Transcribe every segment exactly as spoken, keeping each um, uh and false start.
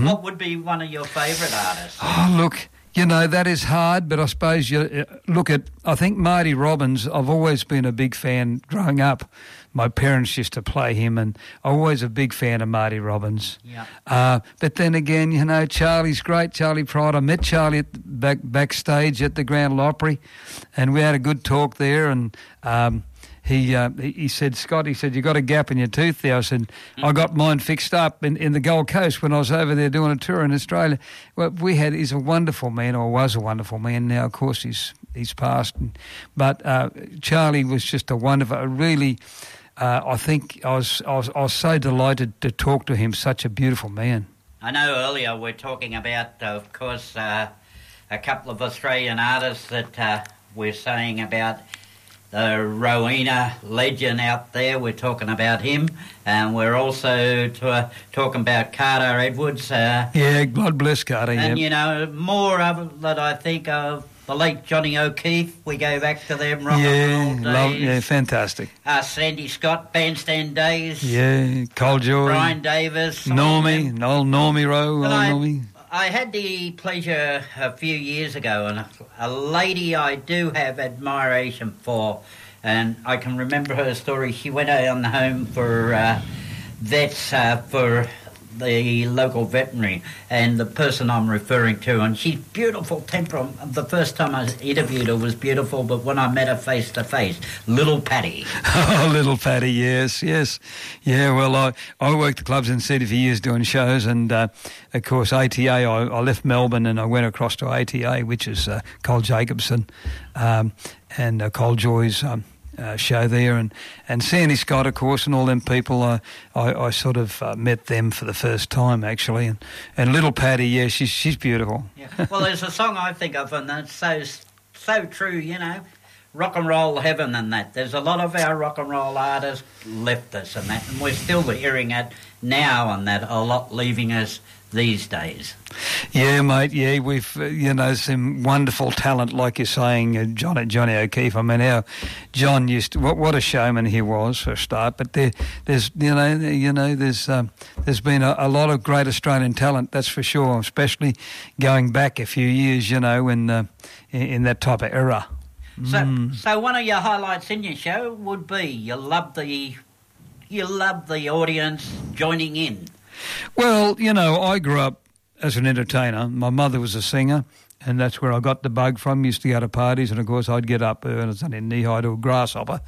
What would be one of your favourite artists? Oh, look, you know, that is hard, but I suppose you uh, look at, I think Marty Robbins, I've always been a big fan growing up. My parents used to play him, and I'm always a big fan of Marty Robbins. Yeah. Uh, but then again, you know, Charlie's great, Charlie Pride. I met Charlie at the back, backstage at the Grand Ole Opry, and we had a good talk there, and um, he, uh, he he said, Scott, he said, you got a gap in your tooth there. I said, mm-hmm. I got mine fixed up in, in the Gold Coast when I was over there doing a tour in Australia. Well, we had, he's a wonderful man, or was a wonderful man. Now, of course, he's he's passed. But uh, Charlie was just a wonderful, a really... Uh, I think I was, I was I was so delighted to talk to him. Such a beautiful man. I know earlier we're talking about, uh, of course, uh, a couple of Australian artists that uh, we're saying about the Rowena legend out there. We're talking about him, and we're also to, uh, talking about Carter Edwards. Uh, yeah, God bless Carter. And yep. you know, more of that I think of. The late Johnny O'Keefe, we go back to them rock yeah, and roll love, days. yeah, fantastic. Uh, Sandy Scott, Bandstand Days. Yeah, Cole Joy. Brian Davis. Normie, old Normie Rowe, old I, Normie. I had the pleasure a few years ago, and a, a lady I do have admiration for, and I can remember her story. She went on home for uh, vets uh, for... the local veterinary, and the person I'm referring to, and she's beautiful temper. The first time I interviewed her was beautiful, but when I met her face to face, little Patty. Oh, little Patty, yes, yes. Yeah, well, I, I worked the clubs in the city for years doing shows, and uh, of course A T A, I, I left Melbourne and I went across to A T A, which is uh, Cole Jacobson um, and uh, Cole Joy's um, Uh, show there, and, and Sandy Scott, of course, and all them people. I I, I sort of uh, met them for the first time, actually, and, and little Patty, yeah, she's she's beautiful. Yeah. Well, there's a song I think of, and that's so so true, you know, rock and roll heaven, and that. There's a lot of our rock and roll artists left us, and that, and we're still hearing it now, and that a lot leaving us these days. Yeah, mate, yeah, we've, uh, you know, some wonderful talent, like you're saying, uh, Johnny, Johnny O'Keefe. I mean, our John used to, what, what a showman he was for a start, but there, there's, you know, you know, there's um, there's been a, a lot of great Australian talent, that's for sure, especially going back a few years, you know, in, uh, in, in that type of era. So, mm. so one of your highlights in your show would be you love the, you love the audience joining in. Well, you know, I grew up as an entertainer. My mother was a singer, and that's where I got the bug from. Used to go to parties, and of course I'd get up and I was only knee-high to a grasshopper,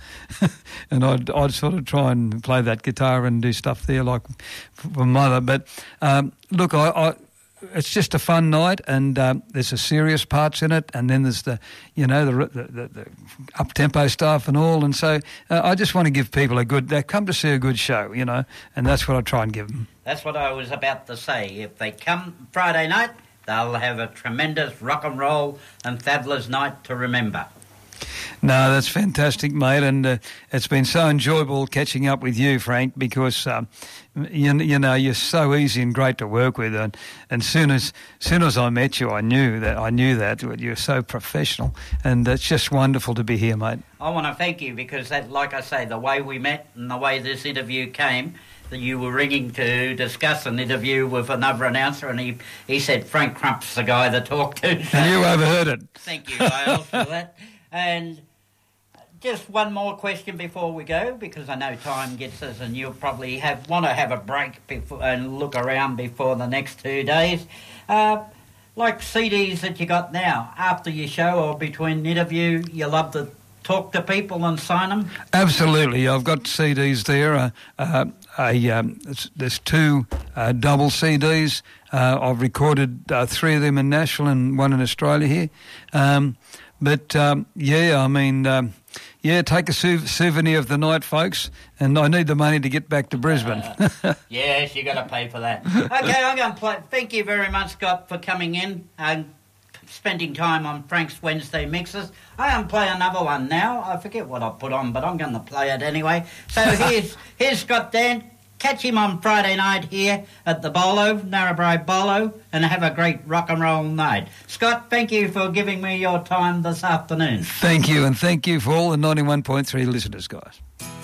and I'd, I'd sort of try and play that guitar and do stuff there like for mother. But um, look, I, I it's just a fun night, and um, there's the serious parts in it, and then there's the, you know, the the, the, the up-tempo stuff and all, and so uh, I just want to give people a good, they come to see a good show, you know, and that's what I try and give them. That's what I was about to say. If they come Friday night, they'll have a tremendous rock and roll and fabulous night to remember. No, that's fantastic, mate, and uh, it's been so enjoyable catching up with you, Frank, because um, you, you know you're so easy and great to work with, and and soon as soon as I met you, I knew that I knew that you're so professional, and it's just wonderful to be here, mate. I want to thank you because that, like I say, the way we met and the way this interview came, that you were ringing to discuss an interview with another announcer, and he he said Frank Crump's the guy to talk to. So and you overheard it. Thank you, Wales, for that. And just one more question before we go, because I know time gets us, and you'll probably have want to have a break before and look around before the next two days. Uh, like C Ds that you got now, after your show or between interview, you love to talk to people and sign them? Absolutely. I've got C Ds there. Uh, uh, a, um, there's two uh, double C Ds. Uh, I've recorded uh, three of them in Nashville and one in Australia here. Um, but, um, yeah, I mean, um, yeah, take a su- souvenir of the night, folks, and I need the money to get back to Brisbane. Uh, yes, you got to pay for that. Okay, I'm going to play. Thank you very much, Scott, for coming in and spending time on Frank's Wednesday Mixes. I am play another one now. I forget what I put on, but I'm going to play it anyway. So here's here's Scott Dan. Catch him on Friday night here at the Bolo, Narrabri Bolo, and have a great rock and roll night. Scott, thank you for giving me your time this afternoon. Thank you, and thank you for all the ninety-one point three listeners, guys.